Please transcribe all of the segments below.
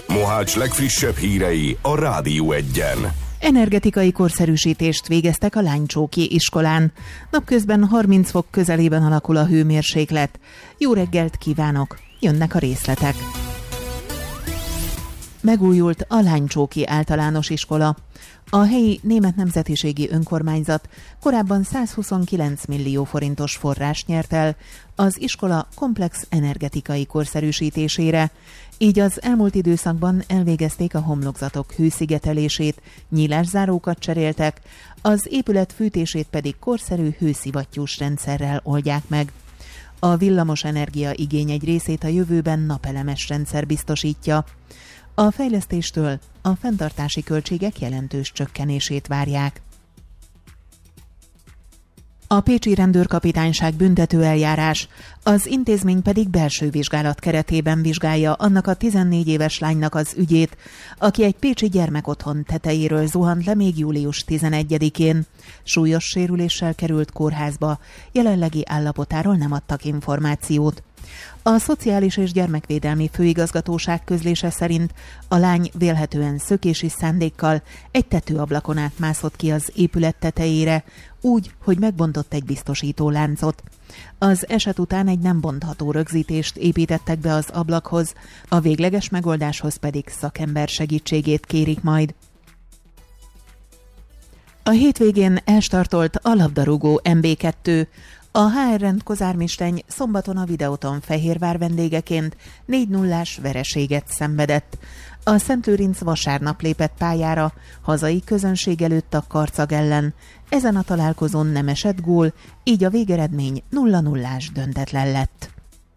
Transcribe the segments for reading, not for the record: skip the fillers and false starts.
Mohács legfrissebb hírei a Rádió Egyen. Energetikai korszerűsítést végeztek a Lánycsóki iskolán. Napközben 30 fok közelében alakul a hőmérséklet. Jó reggelt kívánok! Jönnek a részletek. Megújult a Lánycsóki általános iskola. A helyi német nemzetiségi önkormányzat korábban 129 millió forintos forrást nyert el az iskola komplex energetikai korszerűsítésére. Így az elmúlt időszakban elvégezték a homlokzatok hőszigetelését, nyílászárókat cseréltek, az épület fűtését pedig korszerű hőszivattyús rendszerrel oldják meg. A villamos energia igény egy részét a jövőben napelemes rendszer biztosítja. A fejlesztéstől a fenntartási költségek jelentős csökkenését várják. A pécsi rendőrkapitányság büntetőeljárás, az intézmény pedig belső vizsgálat keretében vizsgálja annak a 14 éves lánynak az ügyét, aki egy pécsi gyermekotthon tetejéről zuhant le még július 11-én. Súlyos sérüléssel került kórházba, jelenlegi állapotáról nem adtak információt. A Szociális és Gyermekvédelmi Főigazgatóság közlése szerint a lány vélhetően szökési szándékkal egy tetőablakon át mászott ki az épület tetejére, úgy, hogy megbontott egy biztosítóláncot. Az eset után egy nem bontható rögzítést építettek be az ablakhoz, a végleges megoldáshoz pedig szakember segítségét kérik majd. A hétvégén elstartolt a labdarúgó MB2. A HR Rend Kozármisteny szombaton a Videóton Fehérvár vendégeként 4-0-ás vereséget szenvedett. A Szentlőrinc vasárnap lépett pályára, hazai közönség előtt a Karcag ellen. Ezen a találkozón nem esett gól, így a végeredmény 0-0-ás döntetlen lett.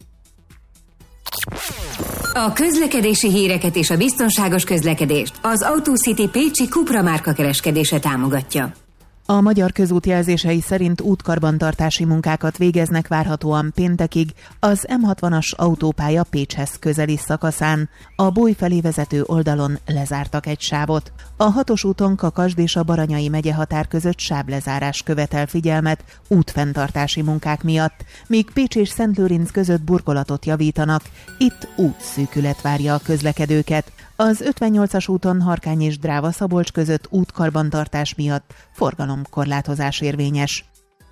A közlekedési híreket és a biztonságos közlekedést az AutoCity Pécsi Cupra márka kereskedése támogatja. A Magyar Közútjelzései szerint útkarbantartási munkákat végeznek várhatóan péntekig az M60-as autópálya Pécshez közeli szakaszán. A Bój felé vezető oldalon lezártak egy sávot. A 6-os úton Kakasd és a Baranyai megye határ között sáblezárás követel figyelmet útfenntartási munkák miatt, míg Pécs és Szentlőrinc között burkolatot javítanak. Itt útszűkület várja a közlekedőket. Az 58-as úton Harkány és Dráva-Szabolcs között útkarbantartás miatt forgalomkorlátozás érvényes.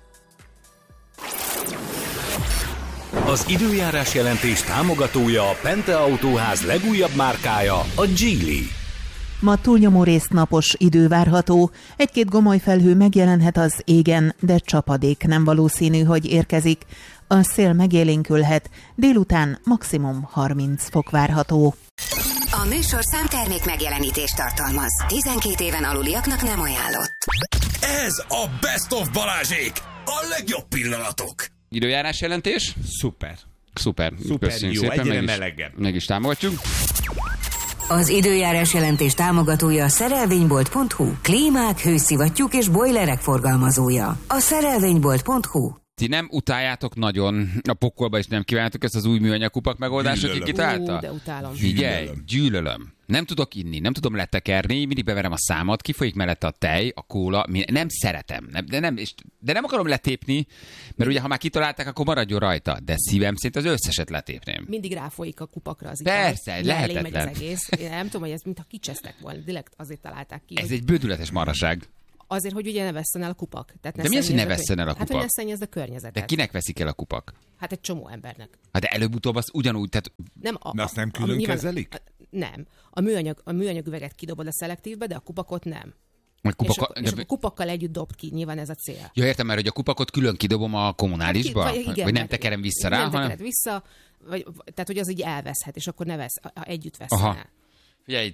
Az időjárás jelentés támogatója a Pente Autóház legújabb márkája, a Geely. Ma túlnyomó részt napos idő várható, egy-két gomoly felhő megjelenhet az égen, de csapadék nem valószínű, hogy érkezik. A szél megélénkülhet, délután maximum 30 fok várható. A műsorszám termék megjelenítést tartalmaz. 12 éven aluliaknak nem ajánlott. Ez a Best of Balázsék! A legjobb pillanatok! Időjárás jelentés? Szuper Köszönjük jó, szépen, egyre melegebb. meg is támogatjuk. Az időjárás jelentés támogatója a szerelvénybolt.hu. Klímák, hőszivattyúk és bojlerek forgalmazója. A szerelvénybolt.hu. Ti nem utáljátok nagyon, a pokolba is nem kívántok ezt az új műanyag kupak megoldást, akik kitalálta? De utálom. Figyelj, gyűlölöm. Nem tudok inni, nem tudom letekerni, mindig beverem a számat, kifolyik mellette a tej, a kóla, nem szeretem, de nem akarom letépni, mert ugye ha már kitalálták, akkor maradjon rajta, de szívem szerint az összeset letépném. Mindig ráfolyik a kupakra az Persze, ital. lehetetlen. Megy az egész. Én nem tudom, hogy ez mintha kicsesztek volna, direkt azért találták ki. Ez egy bődületes maraság. Azért, hogy ugye ne vesszen el a kupak. Tehát de mi az, hogy ne vesszen el a kupak? Hát, hogy ne szennyezd a környezetet. De kinek veszik el a kupak? Hát egy csomó embernek. Hát de előbb-utóbb az ugyanúgy, tehát... De azt nem külön kezelik? Nem. A műanyag üveget kidobod a szelektívbe, de a kupakot nem. És a kupakkal együtt dobt ki, nyilván ez a cél. Ja, értem, mert hogy a kupakot külön kidobom a kommunálisba? Vagy nem tekerem vissza rá, hanem... Nem tekered vissza, tehát hogy az így elveszhet, és akkor ne vesz, együtt veszem el. Figyelj,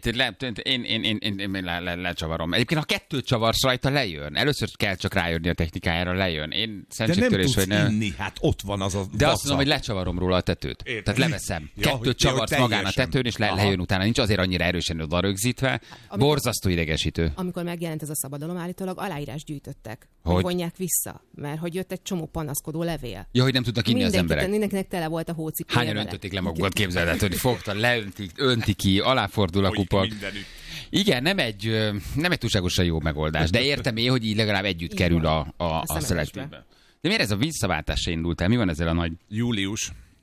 én lecsavarom. Egyébként ha kettőt csavarsz rajta, lejön. Először kell csak rájönni a technikájára, lejön. Én de nem tudsz inni, hát ott van az a de azt mondom, hogy lecsavarom róla a tetőt. Értem. Tehát leveszem. Kettőt csavarsz magán a tetőn, és lejön utána. Nincs azért annyira erősen oda rögzítve. Borzasztó idegesítő. Amikor megjelent ez a szabadalom, állítólag aláírás gyűjtöttek. Hogy vonják vissza, mert hogy jött egy csomó panaszkodó levél. Ja, hogy nem tudnak inni az emberek. Mindenkinek tele volt a hócipője. Hányan öntötték le magukat, képzeld, hogy fogta, önti ki, aláfordul a kupak. Igen, nem egy túlságosan jó megoldás, de értem én, hogy így legalább együtt kerül a szelektívbe. De miért ez a visszaváltás se indult el? Mi van ezzel a nagy... Július.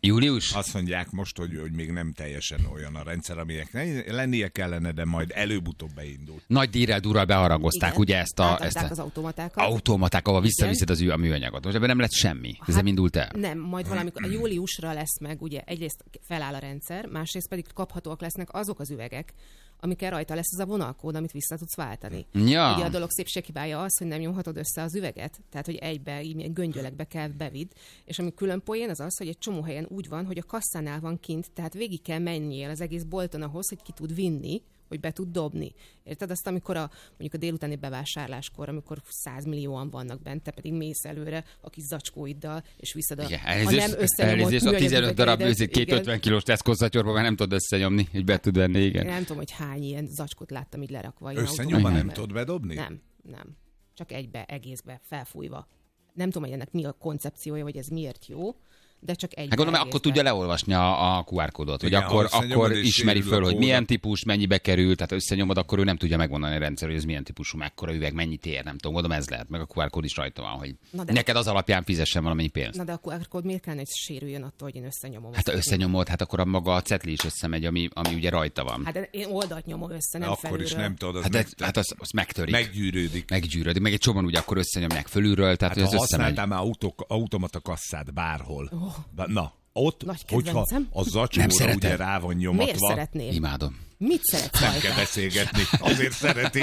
Július? Azt mondják most, hogy még nem teljesen olyan a rendszer, amelyek lennie kellene, de majd előbb-utóbb beindul. Nagy dírrel, durral beharangozták, ugye ezt az automatákat. Automaták, ahol visszaviszed a műanyagot. Most ebben nem lett semmi. Ez nem indult el? Nem, majd valamikor a júliusra lesz meg, ugye egyrészt feláll a rendszer, másrészt pedig kaphatóak lesznek azok az üvegek, amikkel rajta lesz az a vonalkód, amit vissza tudsz váltani. Ja. Ugye a dolog szépséghibája az, hogy nem nyomhatod össze az üveget, tehát hogy egybe, így göngyölekbe kell bevidd, és ami külön poén az az, hogy egy csomó helyen úgy van, hogy a kasszánál van kint, tehát végig kell menjél az egész bolton ahhoz, hogy ki tud vinni, hogy be tud dobni. Érted? Azt, amikor mondjuk a délutáni bevásárláskor, amikor 100 millióan vannak bent, te pedig mész előre a kis zacskóiddal, és viszed a nem összenyomott a 15 darab 250 kilós teszkozzatyorba már nem tudod összenyomni, hogy be tud venni, igen. Nem tudom, hogy hány ilyen zacskót láttam így lerakva. Összenyomva nem tudod bedobni? Nem. Csak egybe, egészbe, felfújva. Nem tudom, hogy ennek mi a koncepciója, vagy ez miért jó, de csak egy. Hát gondolom, akkor tudja leolvasni a QR kódot, hogy akkor ismeri föl, hogy milyen típus, mennyibe kerül, tehát összenyomod, akkor ő nem tudja megmondani a rendszer, hogy ez milyen típusú, mekkora üveg, mennyit ér, nem tudom, gondolom ez lehet, meg a QR kód is rajta van, hogy neked az alapján fizessen valamennyi pénzt. Na de a QR kód miért kellene, hogy sérüljön attól, hogy én összenyomom? Hát ha összenyomod, hát akkor maga a cetli is összemegy, ami ugye rajta van. Hát én oldalt nyomom össze, nem akkor felülről. Is nem tudod, az megtörik. Meggyűrődik. Meg egy csomóan ugye akkor összenyomják fölülről, tehát hát hogy az használtál már automata kasszát bárhol. Na, ott, hogyha a zacskóra ugye rá van nyomatva. Miért szeretném? Imádom. Mit szeretsz nem rajta? kell beszélgetni, azért szereti.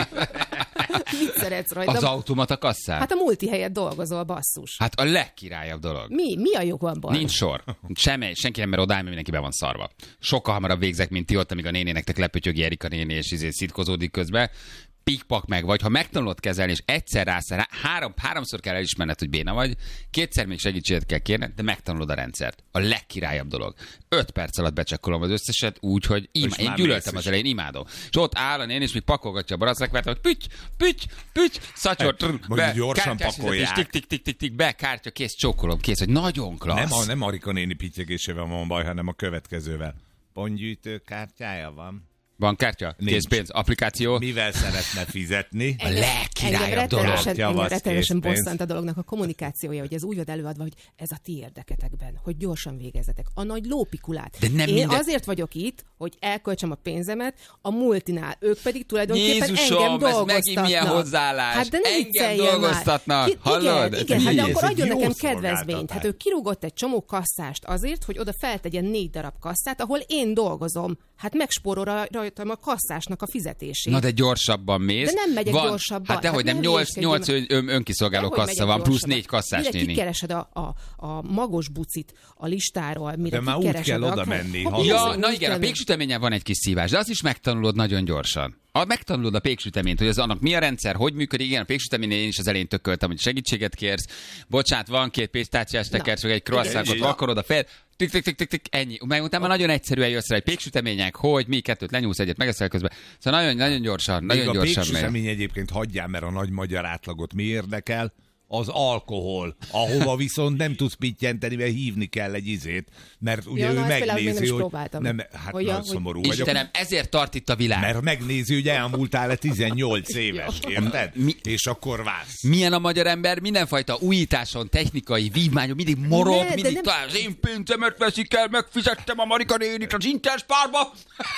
Mit szeretsz rajta? Az automata kasszát? Hát a multi helyett dolgozol, basszus. Hát a legkirályabb dolog. Mi a jog van baj? Nincs sor. Senki nem mer odállni, mert mindenki be van szarva. Sokkal hamarabb végzek, mint ti ott, amíg a nénének lepötyögi Erika néni, és szitkozódik közben. Pikpak meg vagy, ha megtanulod kezelni, és egyszer rász, háromszor kell elismerned, hogy béna vagy, kétszer még segítséget kell kérned, de megtanulod a rendszert. A legkirályabb dolog. 5 perc alatt becsekkolom az összeset, úgyhogy én gyűlöltem az elején, imádom. És ott áll a néni, és még pakolgatja a barackvert, hogy püty, szatyor, gyorsan pakolják. Tik, be, kártya, kész, csókolom, kész, hogy nagyon klassz. Nem Arika néni pittyegésével van baj, hanem a következővel. Pontgyűjtő kártyája van. Van kártya? Készpénz, applikáció? Mivel szeretne fizetni? A legkirályabb dolog. Engem rettenetesen bosszant a dolognak a kommunikációja, hogy ez úgy van előadva, hogy ez a ti érdeketekben, hogy gyorsan végezzetek. A nagy lópikulát. Én azért vagyok itt, hogy elköltsem a pénzemet, a multinál. Ők pedig tulajdonképpen Jézusom, engem dolgoztatnak. Ez megint milyen hozzáállás. Hát de ne engem dolgoztatnak. Hallod? Igen, hát de akkor adjon nekem kedvezményt. szolgáltatás. Hát ő kirúgott egy csomó kasszást azért, hogy oda feltegyen 4 darab kasszát, ahol én dolgozom. Hát megspórol rajtam a kasszásnak a fizetését. Na de gyorsabban mész. De nem megyek gyorsabban. Hát dehogy nem, 8 önkiszolgáló kassa van, plusz 4 kasszás néni. Mire kikeresed a magos bucit a listáról, mire de már úgy kell oda menni. Ja, na igen, a péksüteményen van egy kis szívás, de azt is megtanulod nagyon gyorsan. Megtanulod a péksüteményt, hogy az annak mi a rendszer, hogy működik. Igen, a péksüteményen én is az elején tököltem, hogy segítséget kérsz. Bocsánat, van 2 pistáciás teker, csak egy croissantot vakarod a fel. Tik, ennyi. Meg utána nagyon egyszerűen jössz rá egy péksütemények, hogy mi 2 lenyúlsz egyet, megeszel közben. Szóval nagyon gyorsan, a péksütemény egyébként hagyjál, mert a nagy magyar átlagot mi érdekel? Az alkohol, ahova viszont nem tudsz pittyenteni, mert hívni kell egy izét, mert ugye ő megnézi, hogy... Nem, hát nagy szomorú vagyok. Istenem, ezért tart itt a világ. Mert megnézi, hogy elmúltál-e 18 éves, érted? És akkor vársz. Milyen a magyar ember? Mindenfajta újításon, technikai vívmányon, mindig morog, mindig talán az én pénzemet veszik el, megfizettem a Marika nénit az Interspárba.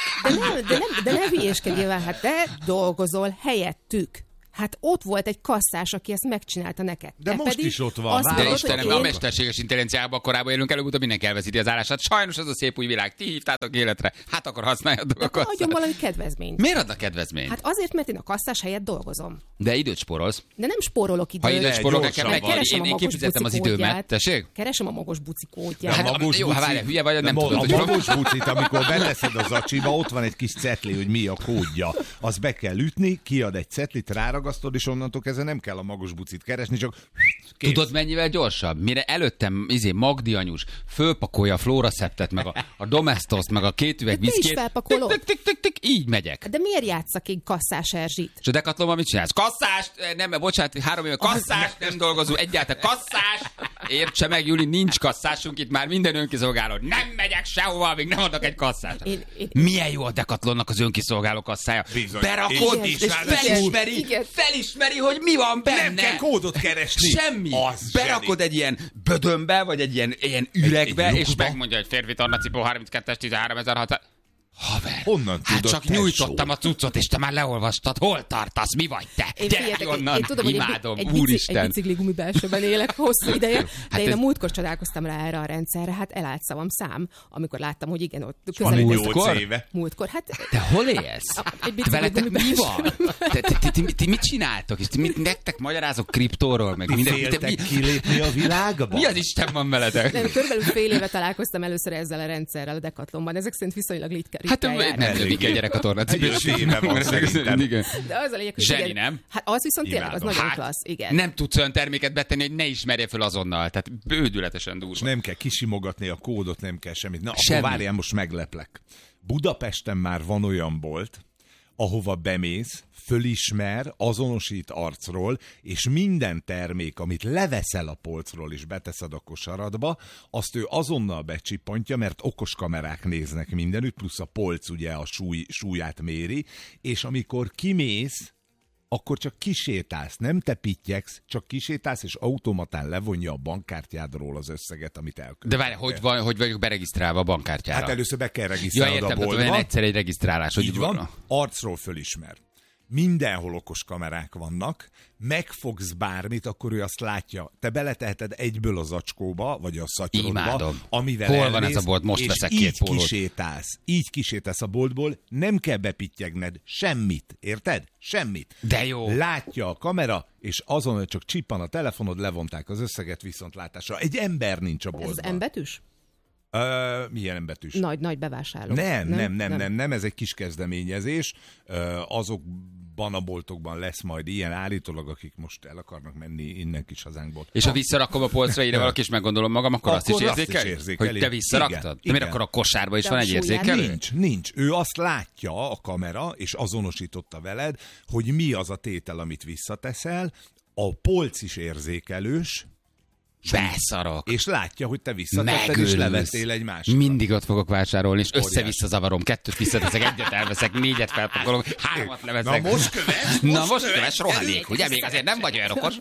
De ne hülyéskedjél, hát te dolgozol helyettük. Hát ott volt egy kasszás, aki ezt megcsinálta neked. De most is ott van. De Istenem, a mesterséges intelligenciában korábban élünk, előbb-utóbb mindenki elveszíti az állását. Sajnos ez a szép új világ. Ti hívtátok életre. Hát akkor használjatok a kasszát. Adjon valami kedvezményt. Miért adnak kedvezményt? Hát azért, mert én a kasszás helyett dolgozom. De időt spórolsz. De nem spórolok időt. Ha időt spórol, nekem meg én kifizettem az időmet. Tessék? Keresem a magos buci kódját. Hát jó, ha várjál, hülye vagy, nem tudod, hogy a magos bucit, amikor beteszed az acsiba, ott van egy kis cetli, hogy mi a kódja. Az be kell ütni, kiad egy cetlit, ráragasztod, és onnantól kezdve nem kell a magos bucit keresni, csak kész. Tudod, mennyivel gyorsabb? Mire előttem Magdi anyus fölpakolja a Floraseptet, meg a Domestoszt, meg a 2 üveg viszkét. Így megyek. De miért játsszak egy kasszás Erzsit? És a Decathlonban mit csinálsz? Kasszást! Nem, bocsánat, 3 éve kasszást nem dolgozunk, egyáltalán kasszást! Értse meg, Juli, nincs kasszásunk itt már minden önkiszolgáló. Nem megyek sehova, amíg nem adok egy kasszát. Milyen jó a Decathlonnak az önkiszolgáló kasszája. Berakod, és felismeri, hogy mi van benne. Nem kell kódot keresni. Semmi. Berakod egy ilyen bödönbe, vagy egy ilyen üregbe, és megmondja, hogy férfi tornacipó 32-es 13.600. Haver, honnan hát tudod, csak nyújtottam a cuccot, és te már leolvastad. Hol tartasz? Mi vagy te? Gyere onnan, én tudom, imádom, egy úristen. Egy bicikligumi belsőben élek hosszú ideje, de én a múltkor csodálkoztam rá erre a rendszerre, hát elállt szavam szám, amikor láttam, hogy igen, ott közelebb. 8 éve. Múltkor, hát... Te hol élsz? Veletek mi van? Ti mit csináltok? És nektek magyarázok kriptóról, meg minden. Féltek kilépni a világba? Mi az Isten van veletek? Nem, körülbelül fél éve találkoztam először ezzel a rendszerrel a Decathlonban. Ezek szerint viszonylag ritkán. Hát nem lövik egy gyerek a tornacipős. De az a lényeg, hogy zseni, nem? Hát az viszont tényleg, az nagyon klassz, igen. Nem tudsz olyan terméket betenni, hogy ne ismerje fel azonnal. Tehát bődületesen durva. És nem kell kisimogatni a kódot, nem kell semmit. Na, semmi. akkor várjál, most megleplek. Budapesten már van olyan bolt, ahova bemész, fölismer, azonosít arcról, és minden termék, amit leveszel a polcról és beteszed a kosaradba, azt ő azonnal becsippantja, mert okos kamerák néznek mindenütt, plusz a polc ugye a súlyát méri, és amikor kimész, akkor csak kisétálsz, nem te pittyegsz, csak kisétálsz, és automatán levonja a bankkártyádról az összeget, amit elköltöttél. De várj, hogy vagyok beregisztrálva a bankkártyára? Hát először be kell regisztrálnod a boltba. Ja, értem, egyszer egy regisztrálás. Így van, arcról fölismer. Mindenhol okos kamerák vannak, megfogsz bármit, akkor ő azt látja. Te beleteheted egyből az zacskóba, vagy a szatyrodba, imádom. amivel hol elmész, van ez a bolt? Most veszek két pólót. Így kisétálsz a boltból, nem kell bepityegned semmit, érted? Semmit. De jó. Látja a kamera, és azon, hogy csak csippan a telefonod, levonták az összeget viszontlátásra. Egy ember nincs a boltban. Ez M-betűs? Milyen betűs? Nagy bevásárló. Nem, ez egy kis kezdeményezés. Azokban a boltokban lesz majd ilyen állítólag, akik most el akarnak menni innen kis hazánkból. És ha visszarakom a polcra, ide valaki is meggondolom magam, akkor azt is érzékeli? Hogy te visszaraktad? De miért akkor a kosárba is van egy érzékelő? Nincs. Ő azt látja a kamera, és azonosította veled, hogy mi az a tétel, amit visszateszel. A polc is érzékelős, beszarok. És látja, hogy te visszatetted, és levettél egy másikat. Mindig ott fogok vásárolni, és össze-vissza zavarom. 2 visszateszek, 1 elveszek, 4 felpakolok, 3 leveszek. Na most köves, rohadék, ugye? Még azért nem vagy olyan okos.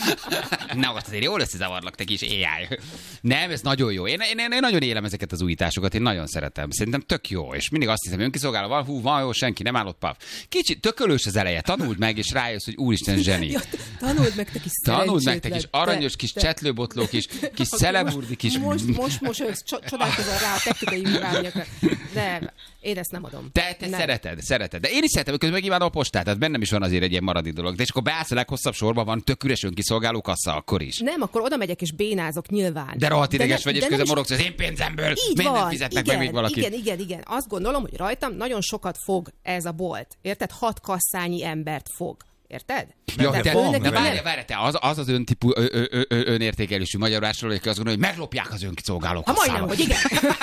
Na, most azért jól összezavarlak, te kis AI. Nem, ez nagyon jó. Én nagyon élem ezeket az újításokat, én nagyon szeretem. Szerintem tök jó, és mindig azt hiszem, önkiszolgáló van jó, senki nem állott paf. Kicsit tökölős az eleje, tanuld meg, és rájössz, hogy úristen zseni. Tanuld meg, te kis tanuld meg, te kis aranyos, kis csetlőbotlók is, kis szeleburdik is. Most csodálkozol rá a technikai műványokra. De én ezt nem adom. Te szereted. De én is szeretem, közben megimádom a postát, tehát bennem is van azért egy ilyen maradi dolog. De és akkor beállsz a leghosszabb sorban, van tök üres önkiszolgáló kassa, akkor is. Nem, akkor oda megyek és bénázok nyilván. De rohadt ideges vagy, és közben morogsz az én pénzemből. Minden fizetnek meg még valaki. Igen. Azt gondolom, hogy rajtam nagyon sokat fog ez a bolt. Érted? 6 kasszányi embert fog. Érted? Ja, de várj, te az öntípú önértékelésű magyar vásárló, aki azt gondolja, hogy meglopják az önkiszolgáló kasszába. Majdnem, hogy igen.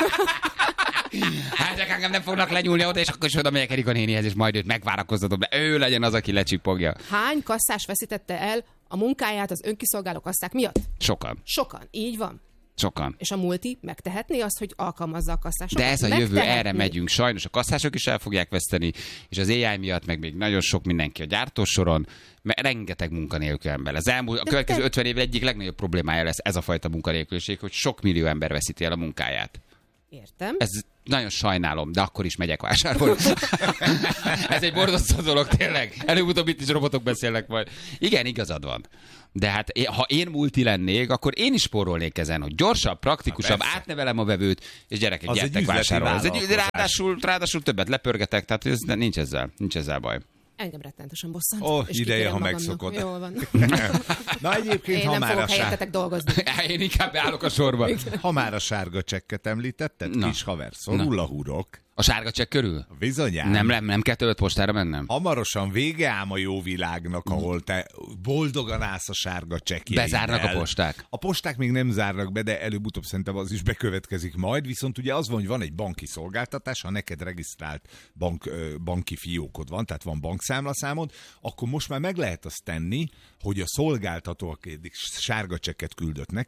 Hát engem nem fognak lenyúlni oda, és akkor is oda megyek Erika nénihez, és majd őt megvárakoztatom, de ő legyen az, aki lecsipogja. Hány kasszás veszítette el a munkáját az önkiszolgáló kasszák miatt? Sokan, így van. Sokan. És a multi megtehetné azt, hogy alkalmazza a kasszásokat? De ez a jövő, erre megyünk. Sajnos a kasszások is el fogják veszteni, és az AI miatt meg még nagyon sok mindenki a gyártósoron, mert rengeteg munkanélkül ember. A következő 50 év egyik legnagyobb problémája lesz ez a fajta munkanélküliség, hogy sok millió ember veszíti el a munkáját. Értem. Ez nagyon sajnálom, de akkor is megyek vásárolni. Ez egy borzasztó dolog, tényleg. Előbb-utóbb itt is robotok beszélnek majd. Igen, igazad van. De hát ha én multi lennék, akkor én is spórolnék ezen, hogy gyorsabb, praktikusabb, átnevelem a vevőt, és gyerekek, gyertek vásárolni. Ráadásul többet lepörgetek, tehát ez, nincs ezzel baj. Engem rettenetesen bosszant. Ideje, ha megszokod. Jól van. Na egyébként, én nem fogok helyettetek dolgozni. Én inkább beállok a sorba. Ha már a sárga csekket említetted, kis haver, szorul a hurok. A sárga csekk körül? Bizonyám. Nem kell többet postára mennem? Hamarosan vége ám a jó világnak, ahol te boldogan állsz a sárga csekkjeiddel. Bezárnak a posták? A posták még nem zárnak be, de előbb-utóbb szerintem az is bekövetkezik majd, viszont ugye az van, hogy van egy banki szolgáltatás, ha neked regisztrált banki fiókod van, tehát van bankszámlaszámod, akkor most már meg lehet azt tenni, hogy a szolgáltató, aki sárga csekket küldött neked,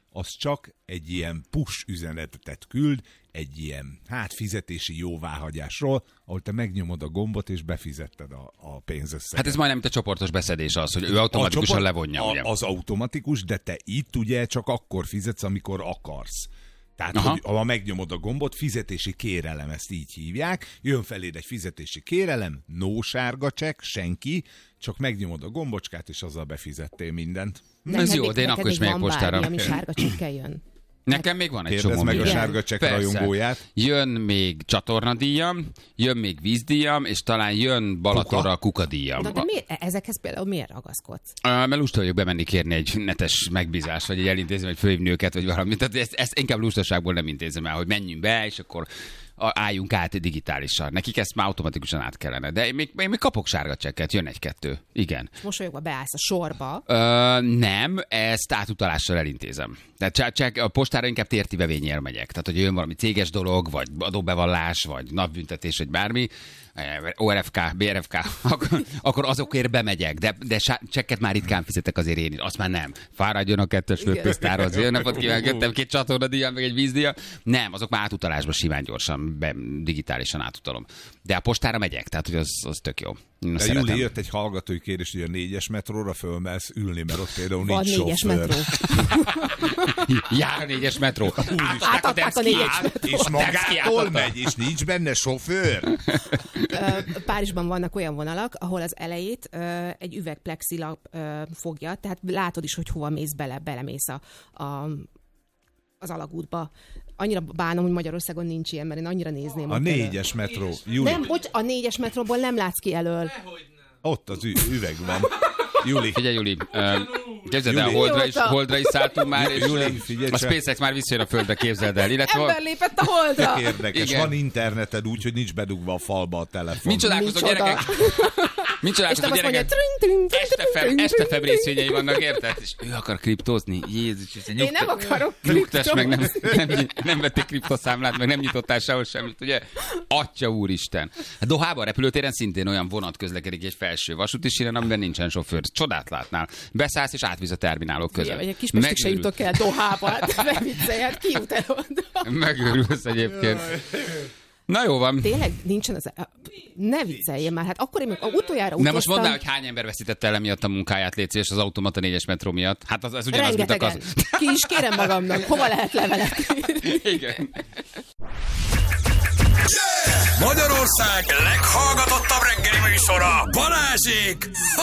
az csak egy ilyen push üzenetet küld, egy ilyen fizetési jóváhagyásról, ahol te megnyomod a gombot és befizetted a pénzösszeget. Hát ez majdnem mint a csoportos beszedés az, hogy ő automatikusan levonja. Ugye? Az automatikus, de te itt ugye csak akkor fizetsz, amikor akarsz. Tehát, ha megnyomod a gombot, fizetési kérelem, ezt így hívják, jön feléd egy fizetési kérelem, no sárga csekk, senki, csak megnyomod a gombocskát, és azzal befizettél mindent. Ez jó, de én akkor is megyek postára. Ami sárga csekkel jön. Nekem még van egy csomó. Kérdezd meg a sárga csekk rajongóját. Jön még csatornadíjam, jön még vízdíjam, és talán jön Balatonra a kukadíjam. De ezekhez például miért ragaszkodsz? Mert lusta vagyok bemenni kérni egy netes megbízást, vagy egy elintézem, vagy fölhívni őket, vagy valamit. Tehát ezt inkább lustaságból nem intézem el, hogy menjünk be, és akkor álljunk át digitálisan. Nekik ezt már automatikusan át kellene. De én még kapok sárga csekket, jön egy-kettő. Igen. Mosolyogva beállsz a sorba. Nem, ezt átutalással elintézem. Tehát a postára inkább tértivevénnyel megyek. Tehát, hogy jön valami céges dolog, vagy adóbevallás, vagy napbüntetés, vagy bármi, ORFK, BRFK, akkor azokért bemegyek. De csekket már ritkán fizetek azért én is. Azt már nem. Fáradjon a kettős főpöztárhoz. Jó napot kívánok, 2 csatornadíjam, meg egy vízdíjam. Nem, azok már átutalásban simán gyorsan, digitálisan átutalom. De a postára megyek, tehát hogy az tök jó. De Júli, jött egy hallgatói kérdés, hogy a 4-es metróra fölmelsz ülni, mert ott például nincs sofőr. 4-es metró. Jár a 4-es metró. Átadták a 4-es metró. És magától megy, és nincs benne sofőr. Párizsban vannak olyan vonalak, ahol az elejét egy üvegplexilap fogja, tehát látod is, hogy hova mész belemész az alagútba. Annyira bánom, hogy Magyarországon nincs ilyen, mert én annyira nézném. A 4-es metró. Júli. Nem, a 4-es metróból nem látsz ki elől. Ott az üvegben. Júli. Figyelj, Júli. Képzeld el, Holdra is szálltunk már, és a SpaceX már visszajön a Földre, képzeld el. Ember lépett a Holdra. Érdekes. Igen. Van interneted úgy, hogy nincs bedugva a falba a telefon. Mint csodálkozó gyerekek. Mint csodálkozó gyerekek. Este febrészvényei vannak, érted? És ő akar kriptózni. Jézus, én nem akarok kriptózni. Meg nem vették kriptoszámlát, meg nem nyitottál sehol semmit, ugye? Atya úristen. A Dohában, repülőtéren szintén olyan vonat közlekedik egy felső vasúti síren, amiben nincsen sofőr. Csodát látnál. Beszállsz és átvisz a terminálok között. Vagy egy Kispestig se jutok el Dohába. Ne viccelj, hát ki jut el oda? Megőrülsz egyébként. Na jó van. Tényleg nincsen az... Ne vicceljél már, hát akkor én még utoljára utaztam... Nem, most mondd el, hogy hány ember veszítette el emiatt a munkáját, légy szíves, az automata 4-es metró miatt. Hát az ugyanaz, mint a kasz... Ki is kérem magamnak, hova lehet levelet? Igen. Magyarország leghallgatottabb reggeli műsora, Balázsék!